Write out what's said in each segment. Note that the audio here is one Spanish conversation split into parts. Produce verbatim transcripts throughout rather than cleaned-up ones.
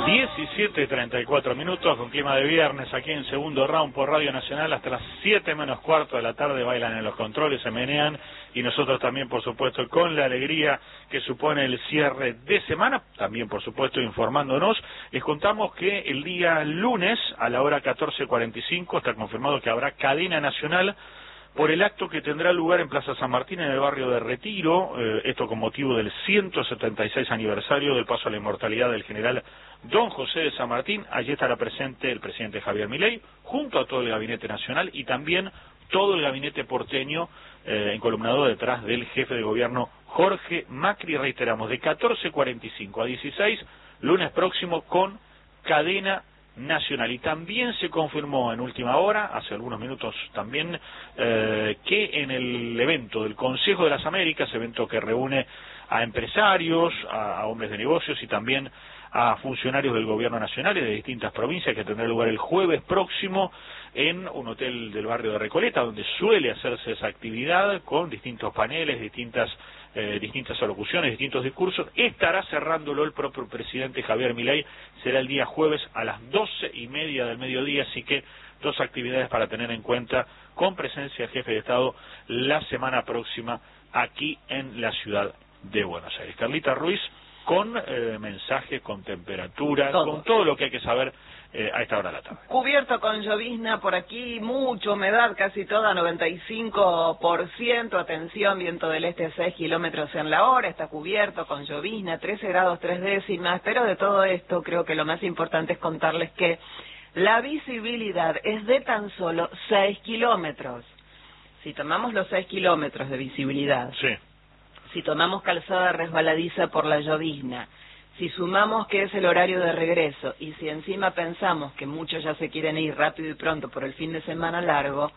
diecisiete treinta y cuatro minutos con clima de viernes aquí en Segundo Round por Radio Nacional. Hasta las siete menos cuarto de la tarde bailan en los controles, se menean, y nosotros también, por supuesto, con la alegría que supone el cierre de semana, también por supuesto informándonos. Les contamos que el día lunes a la hora catorce cuarenta y cinco está confirmado que habrá cadena nacional por el acto que tendrá lugar en Plaza San Martín, en el barrio de Retiro, eh, esto con motivo del ciento setenta y seis aniversario del paso a la inmortalidad del general Don José de San Martín. Allí estará presente el presidente Javier Milei, junto a todo el gabinete nacional y también todo el gabinete porteño, eh, encolumnado detrás del jefe de gobierno Jorge Macri. Reiteramos, de catorce cuarenta y cinco a dieciséis, lunes próximo, con cadena nacional. Y también se confirmó en última hora, hace algunos minutos también, eh, que en el evento del Consejo de las Américas, evento que reúne a empresarios, a, a hombres de negocios y también a funcionarios del gobierno nacional y de distintas provincias, que tendrá lugar el jueves próximo en un hotel del barrio de Recoleta, donde suele hacerse esa actividad con distintos paneles, distintas eh, distintas alocuciones, distintos discursos. Estará cerrándolo el propio presidente Javier Milei. Será el día jueves a las doce y media del mediodía, así que dos actividades para tener en cuenta, con presencia del jefe de Estado la semana próxima aquí en la ciudad de Buenos Aires. Carlita Ruiz, con eh, mensaje, con temperatura, todo. Con todo lo que hay que saber eh, a esta hora de la tarde. Cubierto con llovizna por aquí, mucha humedad, casi toda, noventa y cinco por ciento, atención, viento del este a seis kilómetros en la hora, está cubierto con llovizna, trece grados tres décimas, pero de todo esto creo que lo más importante es contarles que la visibilidad es de tan solo seis kilómetros. Si tomamos los seis kilómetros de visibilidad, sí. Si tomamos calzada resbaladiza por la llovizna, si sumamos que es el horario de regreso y si encima pensamos que muchos ya se quieren ir rápido y pronto por el fin de semana largo,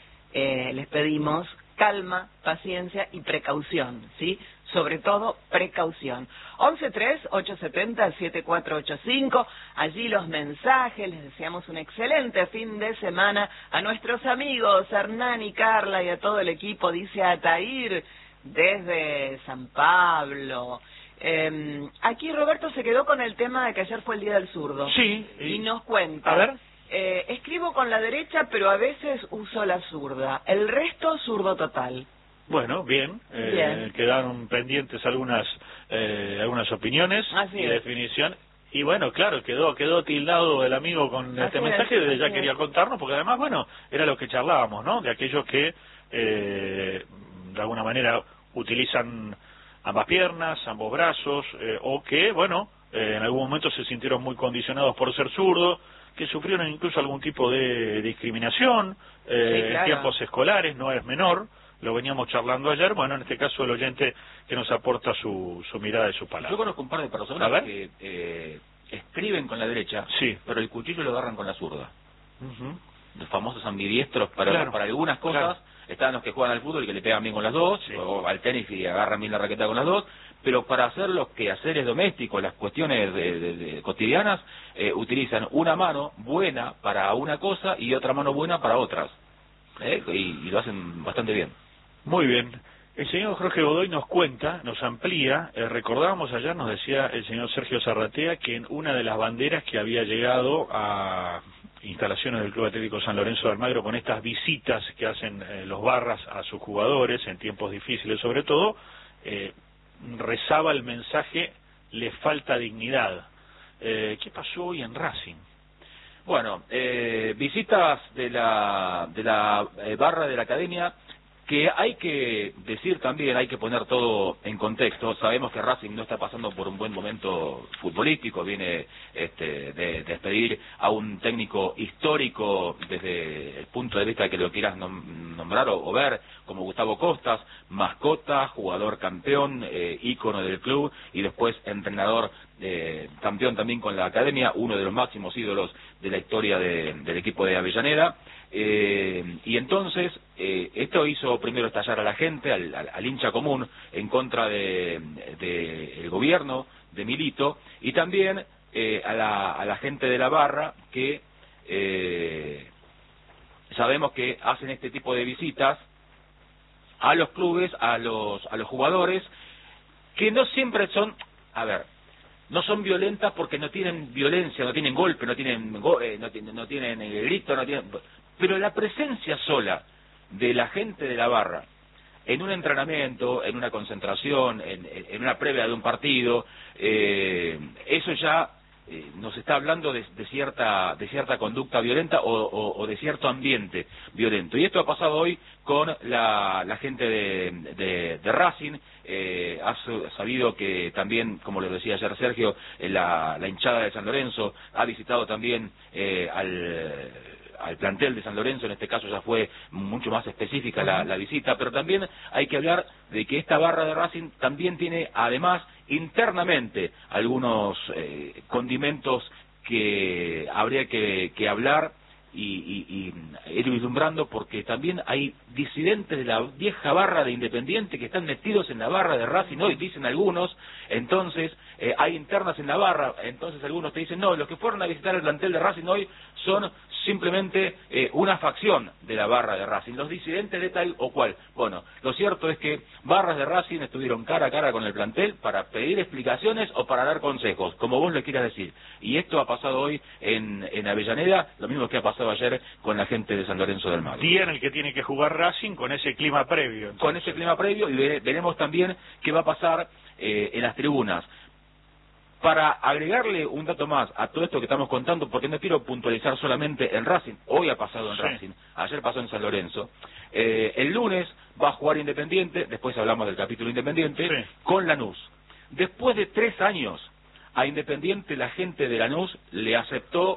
eh, les pedimos calma, paciencia y precaución, ¿sí? Sobre todo precaución. once tres, ocho siete cero, siete cuatro ocho cinco, allí los mensajes. Les deseamos un excelente fin de semana a nuestros amigos Hernán y Carla y a todo el equipo, dice Atair desde San Pablo. Eh, aquí Roberto se quedó con el tema de que ayer fue el Día del Zurdo. Sí. Y, y nos cuenta. A ver. Eh, escribo con la derecha, pero a veces uso la zurda. El resto, zurdo total. Bueno, bien. Eh, bien. Quedaron pendientes algunas eh, algunas opiniones Así y es. definición. Y bueno, claro, quedó quedó tildado el amigo con Así este es, mensaje, desde ya es. quería contarnos, porque además, bueno, era lo que charlábamos, ¿no? De aquellos que eh, de alguna manera utilizan ambas piernas, ambos brazos, eh, o que, bueno, eh, en algún momento se sintieron muy condicionados por ser zurdos, que sufrieron incluso algún tipo de discriminación eh, sí, claro. en tiempos escolares, no es menor, lo veníamos charlando ayer. Bueno, en este caso el oyente que nos aporta su, su mirada y su palabra. Yo conozco un par de personas que eh, escriben con la derecha, sí, pero el cuchillo lo agarran con la zurda. Uh-huh. Los famosos ambidiestros para, claro, para algunas cosas. Claro. Están los que juegan al fútbol y que le pegan bien con las dos, sí, o al tenis y agarran bien la raqueta con las dos, pero para hacer los quehaceres domésticos, las cuestiones de, de, de cotidianas, eh, utilizan una mano buena para una cosa y otra mano buena para otras, ¿eh? y, y lo hacen bastante bien. Muy bien. El señor Jorge Godoy nos cuenta, nos amplía, eh, recordábamos ayer, nos decía el señor Sergio Zarratea, que en una de las banderas que había llegado a instalaciones del Club Atlético San Lorenzo de Almagro, con estas visitas que hacen eh, los barras a sus jugadores en tiempos difíciles sobre todo, eh, rezaba el mensaje: le falta dignidad. Eh, ¿Qué pasó hoy en Racing? Bueno, eh, visitas de la, de la eh, barra de la academia, que hay que decir también, hay que poner todo en contexto. Sabemos que Racing no está pasando por un buen momento futbolístico, viene este, de despedir a un técnico histórico desde el punto de vista que lo quieras nom nombrar o, o ver, como Gustavo Costas, mascota, jugador campeón, eh, ícono del club y después entrenador eh, campeón también con la academia, uno de los máximos ídolos de la historia de, del equipo de Avellaneda. Eh, y entonces eh, esto hizo primero estallar a la gente, al, al, al hincha común, en contra de, de el gobierno de Milito, y también eh, a, la, a la gente de la barra, que eh, sabemos que hacen este tipo de visitas a los clubes, a los a los jugadores, que no siempre son, a ver, no son violentas porque no tienen violencia, no tienen golpe, no tienen go eh, no, tienen, no tienen eh, grito, no tienen... Pero la presencia sola de la gente de la barra en un entrenamiento, en una concentración, en, en una previa de un partido, eh, eso ya eh, nos está hablando de, de cierta de cierta conducta violenta o, o, o de cierto ambiente violento. Y esto ha pasado hoy con la, la gente de, de, de Racing. Eh, ha sabido que también, como les decía ayer Sergio, eh, la, la hinchada de San Lorenzo ha visitado también eh, al... al plantel de San Lorenzo. En este caso ya fue mucho más específica la, la visita, pero también hay que hablar de que esta barra de Racing también tiene además internamente algunos eh, condimentos que habría que, que hablar y, y, y ir vislumbrando, porque también hay disidentes de la vieja barra de Independiente que están metidos en la barra de Racing hoy, dicen algunos. Entonces eh, hay internas en la barra, entonces algunos te dicen no, los que fueron a visitar el plantel de Racing hoy son simplemente eh, una facción de la barra de Racing, los disidentes de tal o cual. Bueno, lo cierto es que barras de Racing estuvieron cara a cara con el plantel para pedir explicaciones o para dar consejos, como vos le quieras decir. Y esto ha pasado hoy en, en Avellaneda, lo mismo que ha pasado ayer con la gente de San Lorenzo del Mago. Día en el que tiene que jugar Racing con ese clima previo. Entonces. Con ese clima previo, y ve, veremos también qué va a pasar eh, en las tribunas. Para agregarle un dato más a todo esto que estamos contando, porque no quiero puntualizar solamente en Racing, hoy ha pasado en sí. Racing, ayer pasó en San Lorenzo, eh, el lunes va a jugar Independiente, después hablamos del capítulo Independiente, sí. con Lanús. Después de tres años, a Independiente la gente de Lanús le aceptó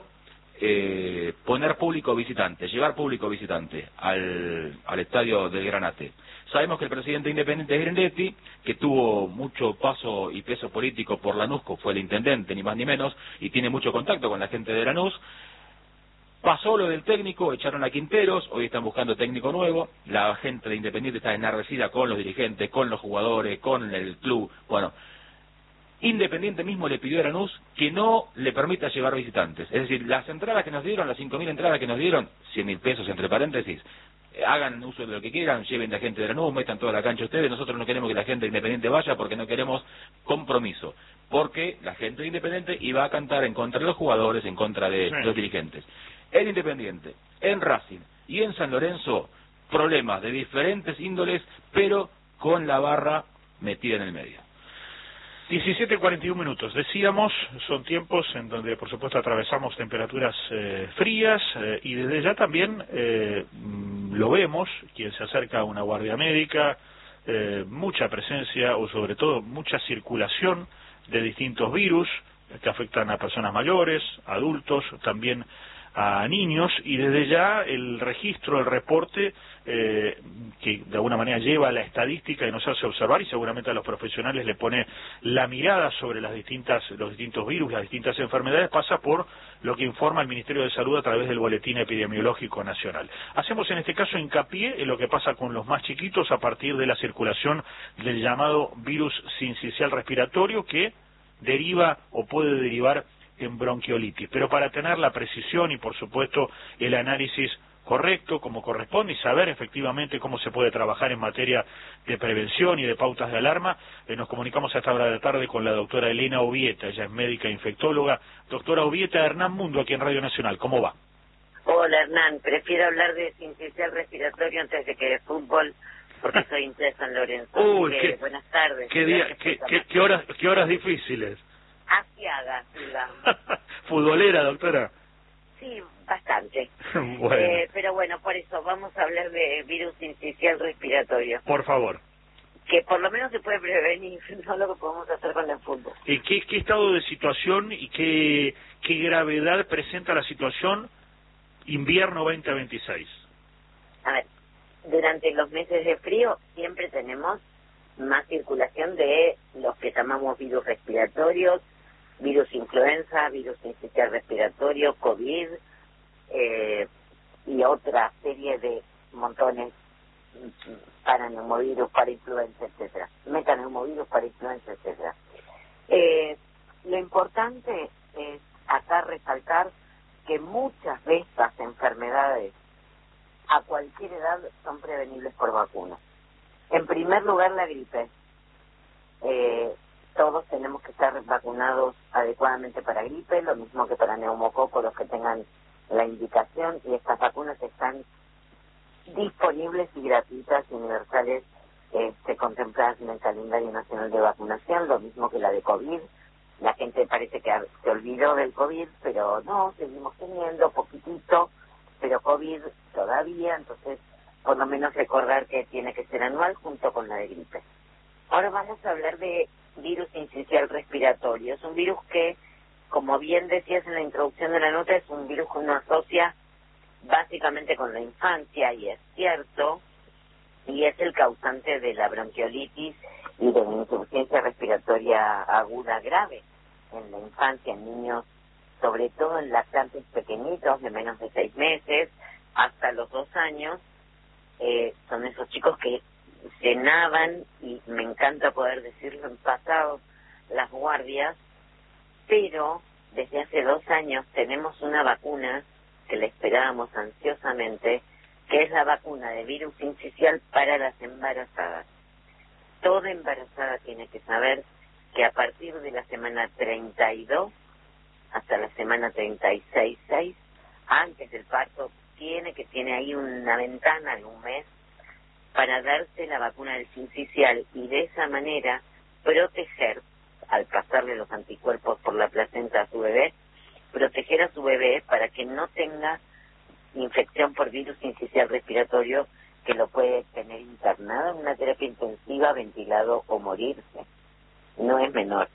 eh, poner público visitante, llevar público visitante al, al estadio del Granate. Sabemos que el presidente independiente es Grindetti, que tuvo mucho paso y peso político por Lanús, fue el intendente, ni más ni menos, y tiene mucho contacto con la gente de Lanús. Pasó lo del técnico, echaron a Quinteros, hoy están buscando técnico nuevo, la gente de Independiente está enardecida con los dirigentes, con los jugadores, con el club. Bueno, Independiente mismo le pidió a Lanús que no le permita llevar visitantes. Es decir, las entradas que nos dieron, las cinco mil entradas que nos dieron, cien mil pesos entre paréntesis, hagan uso de lo que quieran, lleven la gente de Lanús, metan toda la cancha ustedes. Nosotros no queremos que la gente de Independiente vaya porque no queremos compromiso, porque la gente de Independiente iba a cantar en contra de los jugadores, en contra de sí. los dirigentes. En Independiente, en Racing y en San Lorenzo, problemas de diferentes índoles, pero con la barra metida en el medio. diecisiete cuarenta y uno minutos, decíamos, son tiempos en donde por supuesto atravesamos temperaturas eh, frías eh, y desde ya también eh, lo vemos, quien se acerca a una guardia médica, eh, mucha presencia o sobre todo mucha circulación de distintos virus que afectan a personas mayores, adultos, también a niños, y desde ya el registro, el reporte eh, que de alguna manera lleva a la estadística y nos hace observar, y seguramente a los profesionales le pone la mirada sobre las distintas los distintos virus, las distintas enfermedades, pasa por lo que informa el Ministerio de Salud a través del Boletín Epidemiológico Nacional. Hacemos en este caso hincapié en lo que pasa con los más chiquitos a partir de la circulación del llamado virus sincicial respiratorio, que deriva o puede derivar en bronquiolitis, pero para tener la precisión y por supuesto el análisis correcto como corresponde y saber efectivamente cómo se puede trabajar en materia de prevención y de pautas de alarma, eh, nos comunicamos a esta hora de la tarde con la doctora Elena Obieta, ella es médica infectóloga. Doctora Obieta, Hernán Mundo aquí en Radio Nacional, ¿cómo va? Hola Hernán, prefiero hablar de sincicial respiratorio antes de que de fútbol, porque soy hincha de San Lorenzo. Uy, que, qué, buenas tardes. Qué, día, qué, qué, qué, horas, qué horas difíciles. Asiaga, digamos. Futbolera, doctora. Sí, bastante. Bueno. Eh, pero bueno, por eso vamos a hablar de virus sincicial respiratorio. Por favor. Que por lo menos se puede prevenir, no lo que podemos hacer con el fútbol. ¿Y qué, qué estado de situación y qué, qué gravedad presenta la situación invierno veinte veintiséis? A ver, durante los meses de frío siempre tenemos más circulación de los que llamamos virus respiratorios, virus influenza, virus sincicial respiratorio, COVID eh, y otra serie de montones para neumovirus, para influenza, etcétera, metaneumovirus, para influenza, etcétera. Eh, lo importante es acá resaltar que muchas de estas enfermedades a cualquier edad son prevenibles por vacunas. En primer lugar, la gripe. Eh, todos tenemos que estar vacunados adecuadamente para gripe, lo mismo que para neumococo, los que tengan la indicación, y estas vacunas están disponibles y gratuitas y universales, este, contempladas en el calendario nacional de vacunación, lo mismo que la de COVID. La gente parece que se olvidó del COVID, pero no, seguimos teniendo poquitito, pero COVID todavía, entonces por lo menos recordar que tiene que ser anual junto con la de gripe. Ahora vamos a hablar de virus sincicial respiratorio. Es un virus que, como bien decías en la introducción de la nota, es un virus que uno asocia básicamente con la infancia, y es cierto, y es el causante de la bronquiolitis y de la insuficiencia respiratoria aguda grave en la infancia, en niños, sobre todo en lactantes pequeñitos de menos de seis meses hasta los dos años. Eh, son esos chicos que llenaban, y me encanta poder decirlo en pasado, las guardias, pero desde hace dos años tenemos una vacuna que la esperábamos ansiosamente, que es la vacuna de virus sincicial para las embarazadas. Toda embarazada tiene que saber que a partir de la semana treinta y dos hasta la semana treinta y seis, seis, antes del parto, tiene que tiene ahí una ventana de un mes para darse la vacuna del sincicial, y de esa manera proteger, al pasarle los anticuerpos por la placenta a su bebé, proteger a su bebé para que no tenga infección por virus sincicial respiratorio, que lo puede tener internado en una terapia intensiva, ventilado o morirse. No es menor.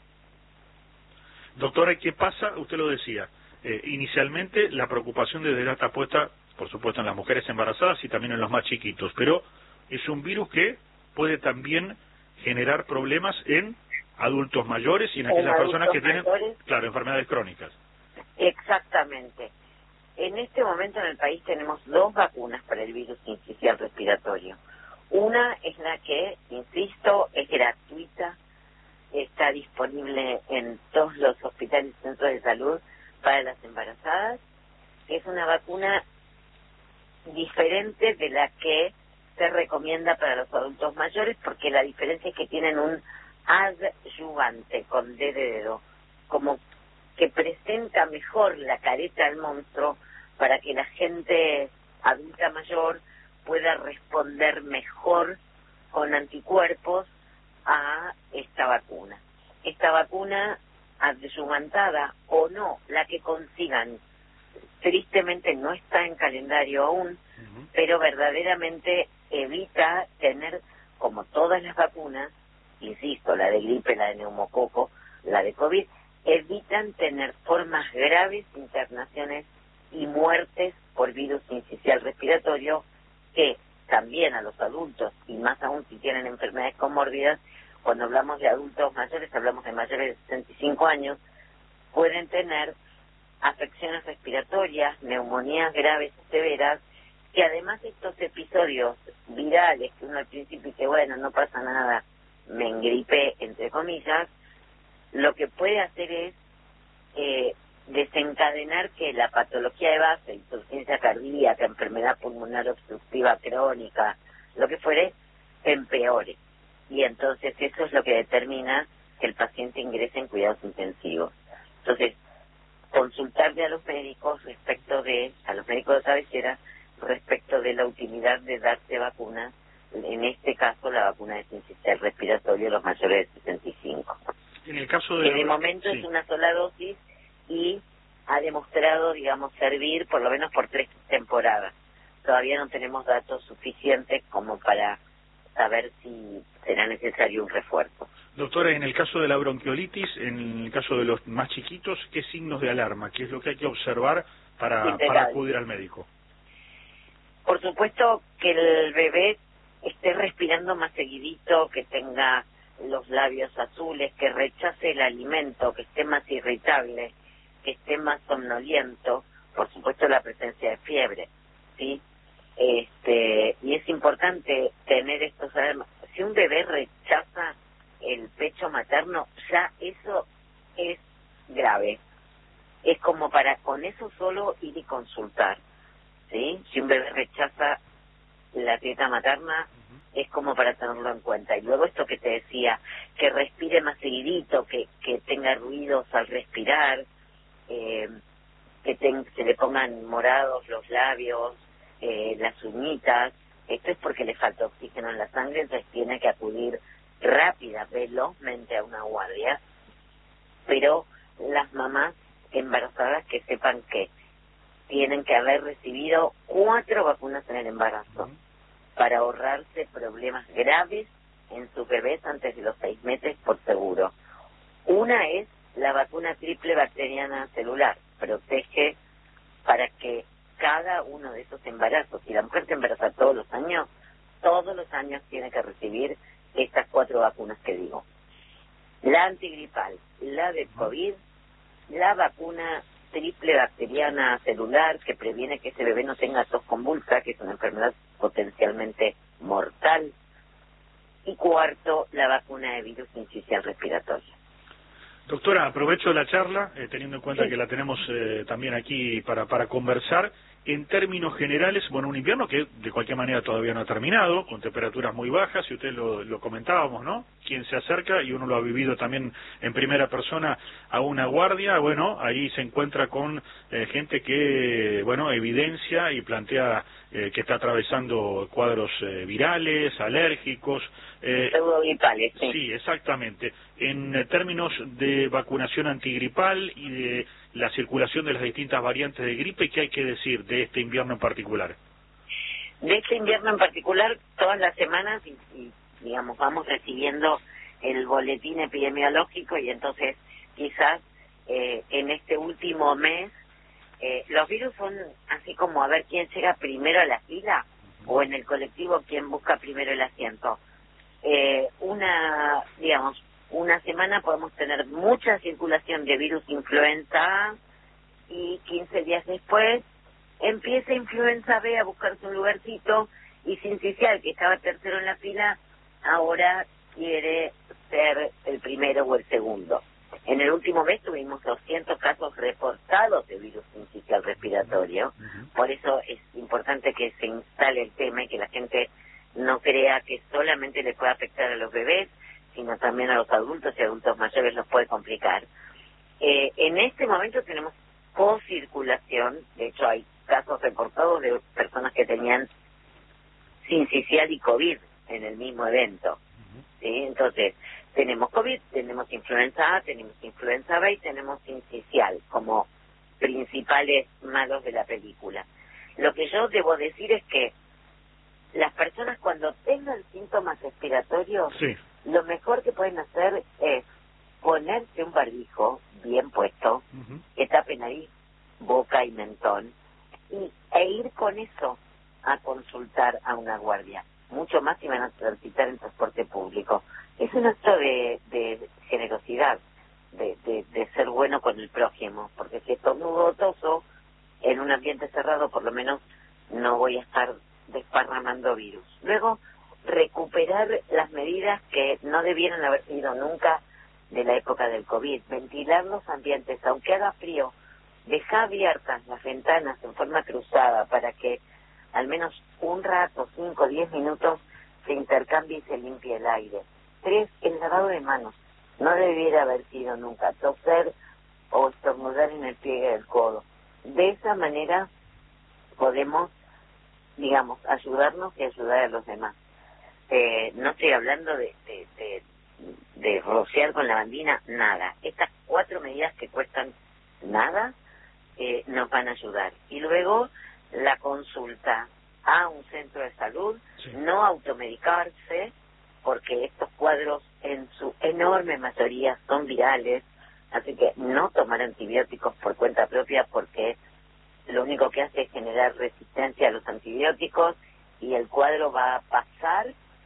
Doctora, ¿qué pasa? Usted lo decía, eh, inicialmente la preocupación desde la está puesta, por supuesto, en las mujeres embarazadas y también en los más chiquitos, pero es un virus que puede también generar problemas en adultos mayores y en aquellas en personas que tienen, mayores, claro, enfermedades crónicas. Exactamente. En este momento en el país tenemos dos vacunas para el virus sincicial respiratorio. Una es la que, insisto, es gratuita, está disponible en todos los hospitales y centros de salud para las embarazadas. Es una vacuna diferente de la que se recomienda para los adultos mayores, porque la diferencia es que tienen un adyuvante con D de dedo, como que presenta mejor la careta del monstruo para que la gente adulta mayor pueda responder mejor con anticuerpos a esta vacuna. Esta vacuna adyuvantada o no, la que consigan, tristemente no está en calendario aún, uh-huh. pero verdaderamente evita tener, como todas las vacunas, insisto, la de gripe, la de neumococo, la de COVID, evitan tener formas graves, internaciones y muertes por virus sincicial respiratorio, que también a los adultos, y más aún si tienen enfermedades comórbidas, cuando hablamos de adultos mayores, hablamos de mayores de sesenta y cinco años, pueden tener afecciones respiratorias, neumonías graves y severas, que además de estos episodios virales, que uno al principio dice, bueno, no pasa nada, me engripé, entre comillas, lo que puede hacer es eh, desencadenar que la patología de base, insuficiencia cardíaca, enfermedad pulmonar obstructiva crónica, lo que fuere, empeore. Y entonces eso es lo que determina que el paciente ingrese en cuidados intensivos. Entonces, consultarle a los médicos respecto de, a los médicos de cabecera, respecto de la utilidad de darse vacunas, en este caso la vacuna de sincicial respiratorio a los mayores de sesenta y cinco. En el caso de... En el momento sí. Es una sola dosis y ha demostrado, digamos, servir por lo menos por tres temporadas. Todavía no tenemos datos suficientes como para saber si será necesario un refuerzo. Doctora, en el caso de la bronquiolitis, en el caso de los más chiquitos, ¿qué signos de alarma? ¿Qué es lo que hay que observar para, para acudir al médico? Por supuesto que el bebé esté respirando más seguidito, que tenga los labios azules, que rechace el alimento, que esté más irritable, que esté más somnoliento, por supuesto la presencia de fiebre, ¿sí? Este, y es importante tener estos alarmas. Si un bebé rechaza el pecho materno, ya eso es grave. Es como para con eso solo ir y consultar, ¿sí? Si un bebé rechaza la teta materna, es como para tenerlo en cuenta. Y luego esto que te decía, que respire más seguidito, que, que tenga ruidos al respirar, eh, que ten, se le pongan morados los labios, eh, las uñitas. Esto es porque le falta oxígeno en la sangre, entonces tiene que acudir rápida, velozmente a una guardia. Pero las mamás embarazadas que sepan que tienen que haber recibido cuatro vacunas en el embarazo para ahorrarse problemas graves en sus bebés antes de los seis meses, por seguro. Una es la vacuna triple bacteriana celular, protege para que cada uno de esos embarazos, si la mujer se embaraza todos los años, todos los años tiene que recibir estas cuatro vacunas que digo. La antigripal, la de COVID, la vacuna triple bacteriana celular que previene que ese bebé no tenga tos convulsa, que es una enfermedad potencialmente mortal, y cuarto, la vacuna de virus sincicial respiratorio. Doctora, aprovecho la charla, eh, teniendo en cuenta Sí. que la tenemos eh, también aquí para, para conversar. En términos generales, bueno, un invierno que de cualquier manera todavía no ha terminado, con temperaturas muy bajas, y usted lo, lo comentábamos, ¿no? Quien se acerca, y uno lo ha vivido también en primera persona, a una guardia, bueno, ahí se encuentra con eh, gente que, bueno, evidencia y plantea eh, que está atravesando cuadros eh, virales, alérgicos. Eh, Pseudogripales, sí. Sí, exactamente. En eh, términos de vacunación antigripal y de la circulación de las distintas variantes de gripe, ¿qué hay que decir de este invierno en particular? De este invierno en particular, todas las semanas, y, y, digamos, vamos recibiendo el boletín epidemiológico, y entonces quizás eh, en este último mes eh, los virus son así como a ver quién llega primero a la fila, o en el colectivo quién busca primero el asiento. Eh, una, digamos, una semana podemos tener mucha circulación de virus influenza A, y quince días después empieza influenza B a buscarse un lugarcito, y Sincicial, que estaba tercero en la fila, ahora quiere ser el primero o el segundo. En el último mes tuvimos doscientos casos reportados de virus sincicial respiratorio, por eso es importante que se instale el tema y que la gente no crea que solamente le puede afectar a los bebés, sino también a los adultos, y adultos mayores los puede complicar. Eh, en este momento tenemos co-circulación, de hecho hay casos reportados de personas que tenían sincicial y COVID en el mismo evento. ¿Sí? Entonces, tenemos COVID, tenemos influenza A, tenemos influenza B y tenemos sincicial como principales malos de la película. Lo que yo debo decir es que las personas cuando tengan síntomas respiratorios, Sí. lo mejor que pueden hacer es ponerse un barbijo bien puesto, Uh-huh. que tape nariz, boca y mentón, y, e ir con eso a consultar a una guardia. Mucho más si van a transitar en transporte público. Es un acto de, de generosidad, de, de, de ser bueno con el prójimo, porque si estornudo toso en un ambiente cerrado, por lo menos no voy a estar desparramando virus. Luego, recuperar las medidas que no debieron haber sido nunca de la época del COVID. Ventilar los ambientes, aunque haga frío, dejar abiertas las ventanas en forma cruzada para que al menos un rato, cinco o diez minutos, se intercambie y se limpie el aire. Tres, el lavado de manos. No debiera haber sido nunca toser o estornudar en el pliegue del codo. De esa manera podemos, digamos, ayudarnos y ayudar a los demás. Eh, no estoy hablando de, de, de, de rociar con lavandina, nada. Estas cuatro medidas que cuestan nada eh, nos van a ayudar. Y luego la consulta a un centro de salud, Sí. no automedicarse, porque estos cuadros en su enorme mayoría son virales, así que no tomar antibióticos por cuenta propia, porque lo único que hace es generar resistencia a los antibióticos, y el cuadro va a pasar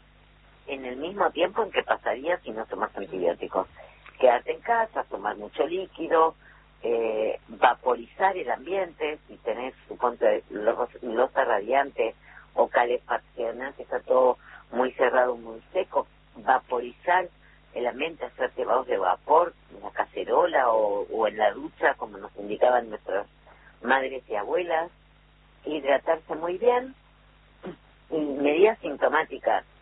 en el mismo tiempo en que pasaría si no tomas antibióticos. Quedarte en casa, tomar mucho líquido, eh, vaporizar el ambiente, si tenés, suponte, losa radiante o calefacción, que está todo muy cerrado, muy seco, vaporizar el ambiente, hacerte vasos de vapor en la cacerola o, o en la ducha, como nos indicaban nuestras madres y abuelas, hidratarse muy bien. Y medidas sintomáticas,